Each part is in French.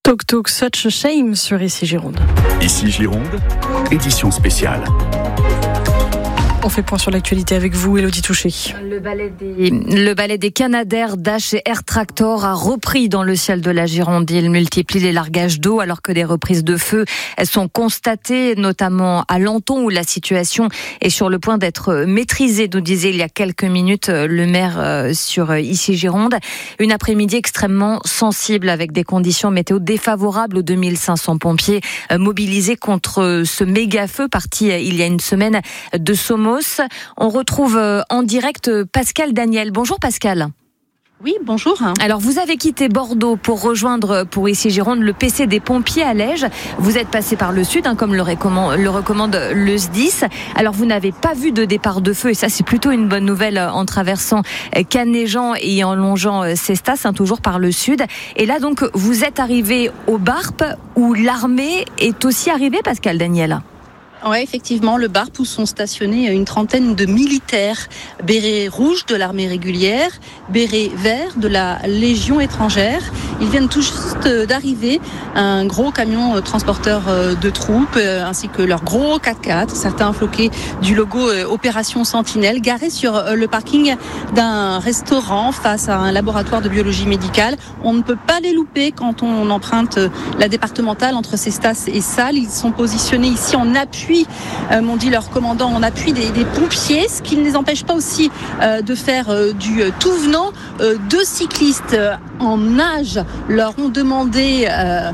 Talk Talk Such a Shame sur Ici Gironde. Ici Gironde, édition spéciale. On fait point sur l'actualité avec vous, Élodie Touché. Le balai des Canadair, Dash et Air Tractor a repris dans le ciel de la Gironde. Il multiplie les largages d'eau alors que des reprises de feu sont constatées, notamment à Lanton où la situation est sur le point d'être maîtrisée, nous disait il y a quelques minutes le maire sur Ici Gironde. Une après-midi extrêmement sensible avec des conditions météo défavorables aux 2500 pompiers mobilisés contre ce méga feu parti il y a une semaine de Somos. On retrouve en direct Pascal Daniel. Bonjour Pascal. Oui, bonjour. Alors vous avez quitté Bordeaux pour rejoindre pour Ici Gironde le PC des pompiers à Lège. Vous êtes passé par le sud, comme le recommande le SDIS. Alors vous n'avez pas vu de départ de feu et ça c'est plutôt une bonne nouvelle en traversant Canéjan et en longeant Cestas, toujours par le sud. Et là donc vous êtes arrivé au Barp où l'armée est aussi arrivée, Pascal Daniel. Oui, effectivement, le Barp où sont stationnés une trentaine de militaires, bérets rouges de l'armée régulière, bérets verts de la Légion étrangère. Ils viennent tout juste d'arriver, un gros camion transporteur de troupes, ainsi que leur gros 4x4, certains floqués du logo Opération Sentinelle, garés sur le parking d'un restaurant face à un laboratoire de biologie médicale. On ne peut pas les louper quand on emprunte la départementale entre Cestas et Salles. Ils sont positionnés ici en appui, m'ont dit leurs commandants, en appui des pompiers, ce qui ne les empêche pas aussi de faire du tout venant. Deux cyclistes en nage leur ont demandé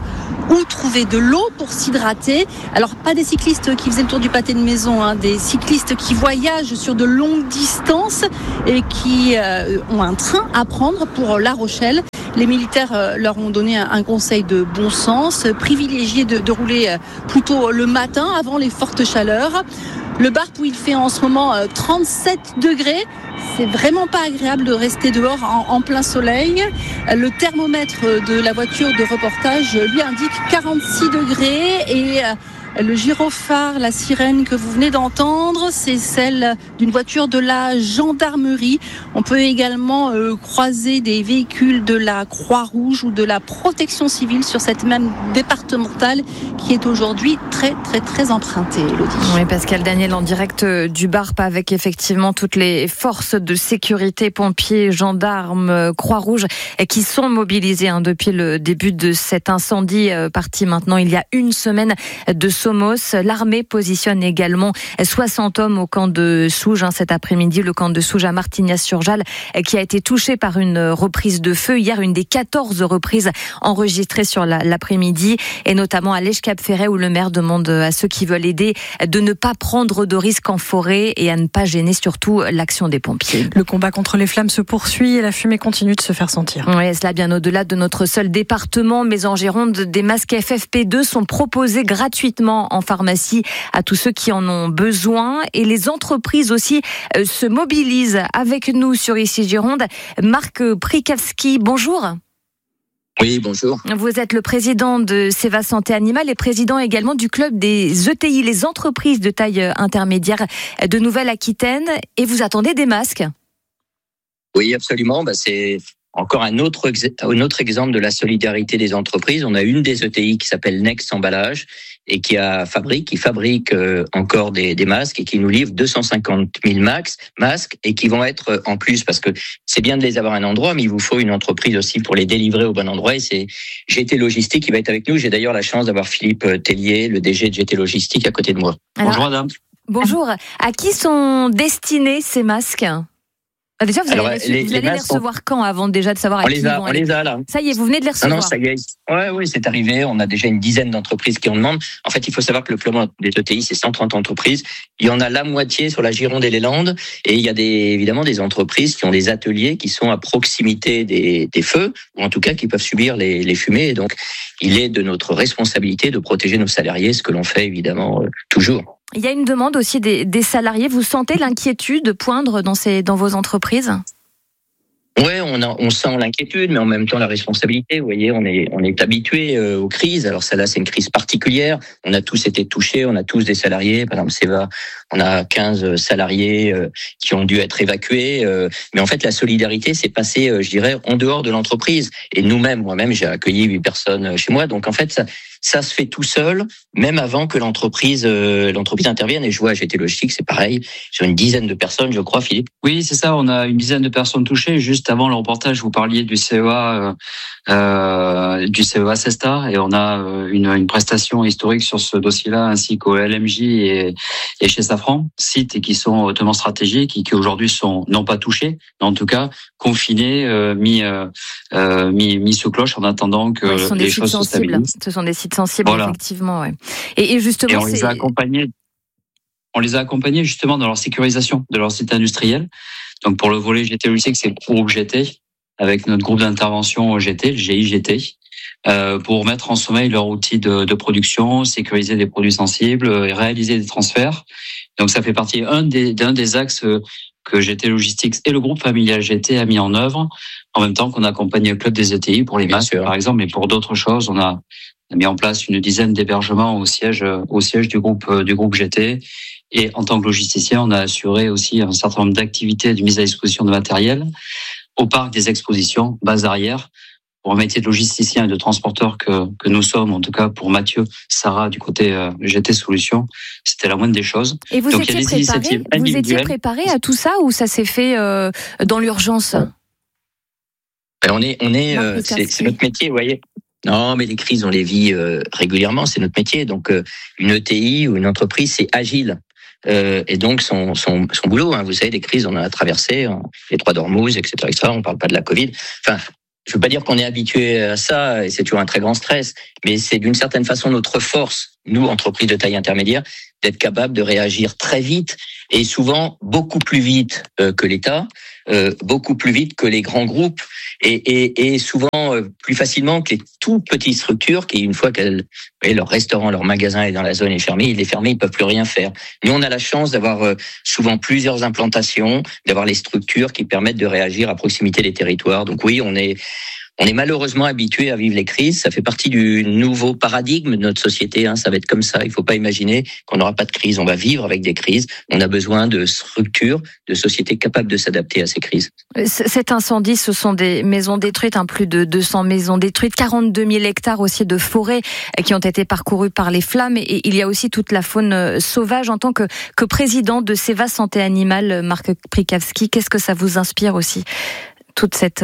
où trouver de l'eau pour s'hydrater. Alors pas des cyclistes qui faisaient le tour du pâté de maison, des cyclistes qui voyagent sur de longues distances et qui ont un train à prendre pour La Rochelle. Les militaires leur ont donné un conseil de bon sens, privilégier de rouler plutôt le matin avant les fortes chaleurs. Le Barp où il fait en ce moment 37 degrés, c'est vraiment pas agréable de rester dehors en plein soleil. Le thermomètre de la voiture de reportage lui indique 46 degrés et le gyrophare, la sirène que vous venez d'entendre, c'est celle d'une voiture de la gendarmerie. On peut également croiser des véhicules de la Croix-Rouge ou de la protection civile sur cette même départementale qui est aujourd'hui très très très empruntée, Élodie. Oui, Pascal Daniel en direct du Barp avec effectivement toutes les forces de sécurité, pompiers, gendarmes, Croix-Rouge qui sont mobilisés depuis le début de cet incendie parti maintenant il y a une semaine de Somos. L'armée positionne également 60 hommes au camp de Souges cet après-midi, le camp de Souges à Martignas-sur-Jalles qui a été touché par une reprise de feu hier, une des 14 reprises enregistrées sur l'après-midi et notamment à Lège-Cap-Ferret où le maire demande à ceux qui veulent aider de ne pas prendre de risques en forêt et à ne pas gêner surtout l'action des pompiers. Le combat contre les flammes se poursuit et la fumée continue de se faire sentir. Oui, cela bien au-delà de notre seul département, mais en Gironde, des masques FFP2 sont proposés gratuitement en pharmacie à tous ceux qui en ont besoin et les entreprises aussi se mobilisent avec nous sur Ici Gironde. Marc Prikowski, bonjour. Oui, bonjour. Vous êtes le président de Seva Santé Animale et président également du club des ETI, les entreprises de taille intermédiaire de Nouvelle-Aquitaine, et vous attendez des masques. Oui, absolument. C'est encore un autre exemple de la solidarité des entreprises. On a une des ETI qui s'appelle Next Emballage et qui fabrique encore des masques et qui nous livre 250 000 masques et qui vont être en plus, parce que c'est bien de les avoir à un endroit, mais il vous faut une entreprise aussi pour les délivrer au bon endroit. Et c'est GT Logistique qui va être avec nous. J'ai d'ailleurs la chance d'avoir Philippe Tellier, le DG de GT Logistique, à côté de moi. Alors, bonjour madame. Bonjour. À qui sont destinés ces masques ? Déjà, vous allez les recevoir quand, avant déjà de savoir à qui ils vont aller ? On les a là. Ça y est, vous venez de les recevoir. Non, ça y est. Oui, c'est arrivé. On a déjà une dizaine d'entreprises qui en demandent. En fait, il faut savoir que le club des ETI, c'est 130 entreprises. Il y en a la moitié sur la Gironde et les Landes. Et il y a évidemment des entreprises qui ont des ateliers qui sont à proximité des feux, ou en tout cas qui peuvent subir les fumées. Et donc, il est de notre responsabilité de protéger nos salariés, ce que l'on fait évidemment toujours. Il y a une demande aussi des salariés. Vous sentez l'inquiétude poindre dans vos entreprises ? Ouais, on sent l'inquiétude, mais en même temps la responsabilité. Vous voyez, on est habitué aux crises. Alors celle-là, c'est une crise particulière. On a tous été touchés, on a tous des salariés. Par exemple, Seva, on a 15 salariés qui ont dû être évacués. Mais en fait, la solidarité s'est passée, je dirais, en dehors de l'entreprise. Et moi-même, j'ai accueilli 8 personnes chez moi. Donc en fait, ça se fait tout seul, même avant que l'entreprise intervienne. Et je vois, GT Logistique, c'est pareil. Sur une dizaine de personnes, je crois, Philippe. Oui, c'est ça. On a une dizaine de personnes touchées. Juste avant le reportage, vous parliez du CEA Cesta, et on a une prestation historique sur ce dossier-là, ainsi qu'au LMJ et chez Safran, sites qui sont hautement stratégiques et qui aujourd'hui sont non pas touchés, mais en tout cas confinés, mis sous cloche en attendant que les choses se stabilisent. Ce sont des sites sensibles, voilà. Effectivement. Ouais. Et justement, on les a accompagnés justement dans leur sécurisation de leur site industriel. Donc pour le volet GT Logistique, c'est le groupe GT, avec notre groupe d'intervention GT, le GIGT, pour mettre en sommeil leur outil de production, sécuriser des produits sensibles, réaliser des transferts. Donc ça fait partie d'un des axes que GT Logistics et le groupe familial GT a mis en œuvre, en même temps qu'on accompagne le club des ETI pour les masques, par exemple, mais pour d'autres choses, on a mis en place une dizaine d'hébergements au siège du groupe GT. Et en tant que logisticien, on a assuré aussi un certain nombre d'activités de mise à disposition de matériel au parc des expositions, base arrière. Pour un métier de logisticien et de transporteur que nous sommes, en tout cas pour Mathieu, Sarah du côté GT Solutions, c'était la moindre des choses. Et vous étiez préparé à tout ça, ou ça s'est fait dans l'urgence? C'est notre métier, vous voyez. Non, mais les crises, on les vit régulièrement, c'est notre métier. Donc, une ETI ou une entreprise, c'est agile. Et donc, son boulot, vous savez, des crises, on en a traversé, les 3 d'Ormuz, etc., on parle pas de la Covid. Enfin, je veux pas dire qu'on est habitué à ça, et c'est toujours un très grand stress, mais c'est d'une certaine façon notre force, nous, entreprises de taille intermédiaire, d'être capable de réagir très vite, et souvent beaucoup plus vite que l'État, beaucoup plus vite que les grands groupes, et souvent plus facilement que les tout petites structures qui, une fois que leur restaurant, leur magasin est dans la zone est fermé, ils peuvent plus rien faire. Nous, on a la chance d'avoir souvent plusieurs implantations, d'avoir les structures qui permettent de réagir à proximité des territoires. Donc oui, on est malheureusement habitué à vivre les crises. Ça fait partie du nouveau paradigme de notre société. Ça va être comme ça. Il ne faut pas imaginer qu'on n'aura pas de crise. On va vivre avec des crises. On a besoin de structures, de sociétés capables de s'adapter à ces crises. Cet incendie, ce sont des maisons détruites, plus de 200 maisons détruites, 42 000 hectares aussi de forêts qui ont été parcourus par les flammes. Et il y a aussi toute la faune sauvage. En tant que président de Seva Santé Animale, Marc Prikavski, qu'est-ce que ça vous inspire aussi, toute cette...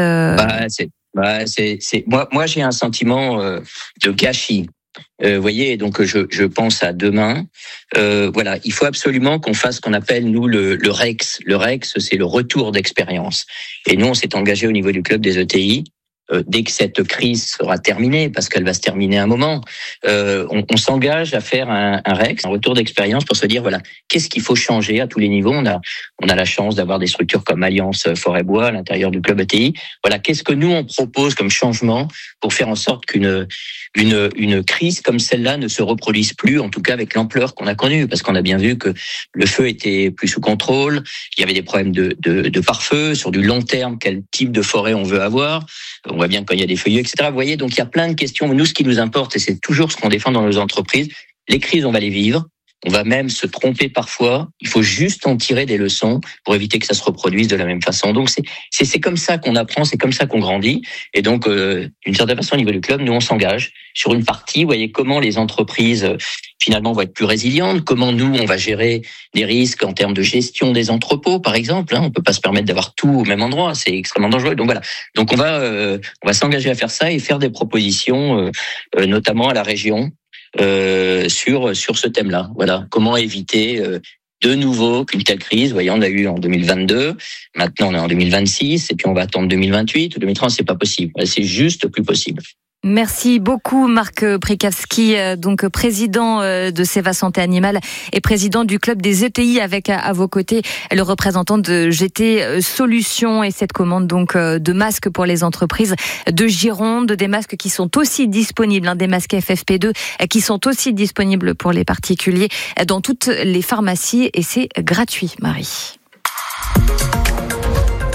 Moi, j'ai un sentiment de gâchis. Vous voyez, donc je pense à demain. Il faut absolument qu'on fasse ce qu'on appelle, nous, le REX. Le REX, c'est le retour d'expérience. Et nous, on s'est engagé au niveau du club des ETI. Dès que cette crise sera terminée, parce qu'elle va se terminer à un moment, on s'engage à faire un REX, un retour d'expérience, pour se dire, voilà, qu'est-ce qu'il faut changer à tous les niveaux. On a la chance d'avoir des structures comme Alliance Forêt-Bois à l'intérieur du club ETI. Voilà, qu'est-ce que nous on propose comme changement pour faire en sorte qu'une crise comme celle-là ne se reproduise plus, en tout cas avec l'ampleur qu'on a connue, parce qu'on a bien vu que le feu était plus sous contrôle, il y avait des problèmes de pare-feu, sur du long terme, quel type de forêt on veut avoir. On voit bien quand il y a des feuillus, etc. Vous voyez, donc il y a plein de questions. Nous, ce qui nous importe, et c'est toujours ce qu'on défend dans nos entreprises, les crises, on va les vivre. On va même se tromper parfois. Il faut juste en tirer des leçons pour éviter que ça se reproduise de la même façon. Donc c'est comme ça qu'on apprend, c'est comme ça qu'on grandit. Et donc, d'une certaine façon, au niveau du club, nous, on s'engage sur une partie. Vous voyez comment les entreprises, finalement, vont être plus résilientes. Comment nous, on va gérer des risques en termes de gestion des entrepôts, par exemple. On peut pas se permettre d'avoir tout au même endroit. C'est extrêmement dangereux. Donc voilà. Donc on va s'engager à faire ça et faire des propositions, notamment à la région. Sur ce thème-là. Voilà, comment éviter de nouveau qu'une telle crise. Vous voyez, on l'a eu en 2022, maintenant on est en 2026, et puis on va attendre 2028 ou 2030, c'est pas possible. C'est juste plus possible. Merci beaucoup Marc Prikavski, donc président de Seva Santé Animale et président du club des ETI, avec à vos côtés le représentant de GT Solutions, et cette commande donc de masques pour les entreprises de Gironde, des masques qui sont aussi disponibles, des masques FFP2 qui sont aussi disponibles pour les particuliers dans toutes les pharmacies, et c'est gratuit, Marie.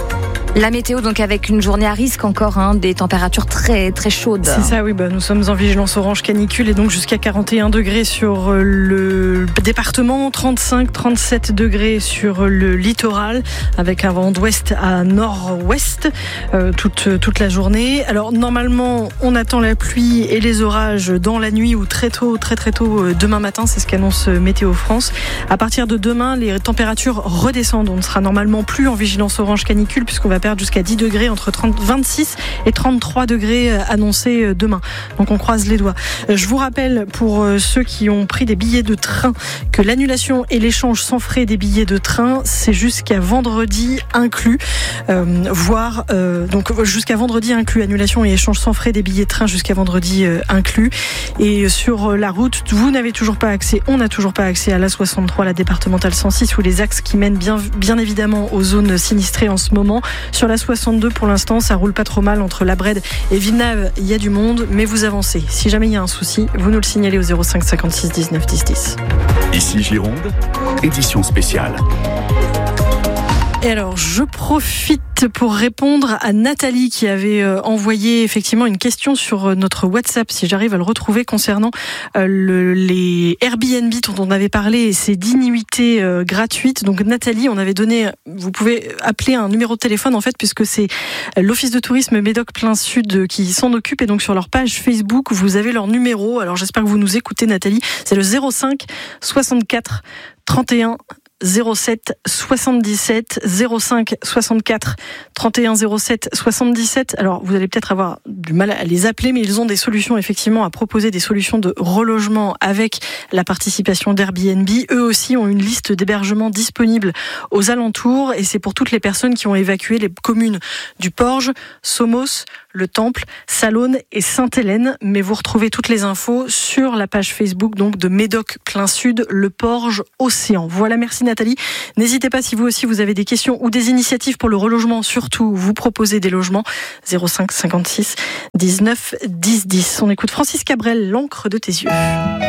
La météo, donc avec une journée à risque encore, des températures très très chaudes. C'est ça, oui. Nous sommes en vigilance orange canicule et donc jusqu'à 41 degrés sur le département, 35-37 degrés sur le littoral, avec un vent d'ouest à nord-ouest toute la journée. Alors normalement, on attend la pluie et les orages dans la nuit ou très tôt demain matin, c'est ce qu'annonce Météo France. À partir de demain, les températures redescendent. On ne sera normalement plus en vigilance orange canicule puisqu'on va perdre jusqu'à 10 degrés, entre 26 et 33 degrés annoncés demain. Donc on croise les doigts. Je vous rappelle, pour ceux qui ont pris des billets de train, que l'annulation et l'échange sans frais des billets de train, c'est jusqu'à vendredi inclus. Donc jusqu'à vendredi inclus, annulation et échange sans frais des billets de train jusqu'à vendredi inclus. Et sur la route, vous n'avez toujours pas accès, on n'a toujours pas accès à la 63, la départementale 106 ou les axes qui mènent bien évidemment aux zones sinistrées en ce moment. Sur la 62, pour l'instant, ça roule pas trop mal entre La Brède et Villeneuve. Il y a du monde, mais vous avancez. Si jamais il y a un souci, vous nous le signalez au 05 56 19 10 10. Ici Gironde, édition spéciale. Et alors, je profite pour répondre à Nathalie qui avait envoyé effectivement une question sur notre WhatsApp, si j'arrive à le retrouver, concernant les Airbnb dont on avait parlé et ces 10 nuitées gratuites. Donc Nathalie, on avait donné, vous pouvez appeler un numéro de téléphone en fait, puisque c'est l'Office de tourisme Médoc Plein Sud qui s'en occupe, et donc sur leur page Facebook, vous avez leur numéro. Alors j'espère que vous nous écoutez Nathalie, c'est le 05 64 31 07 77 05 64 31 07 77. Alors vous allez peut-être avoir du mal à les appeler, mais ils ont des solutions effectivement à proposer, des solutions de relogement avec la participation d'Airbnb. Eux aussi ont une liste d'hébergements disponibles aux alentours, et c'est pour toutes les personnes qui ont évacué les communes du Porge, Somos, le Temple, Salonne et Sainte-Hélène. Mais vous retrouvez toutes les infos sur la page Facebook donc de Médoc Plein Sud, le Porge Océan. Voilà, merci Nathalie. N'hésitez pas, si vous aussi vous avez des questions ou des initiatives pour le relogement, surtout vous proposez des logements. 05 56 19 10 10. On écoute Francis Cabrel, l'encre de tes yeux.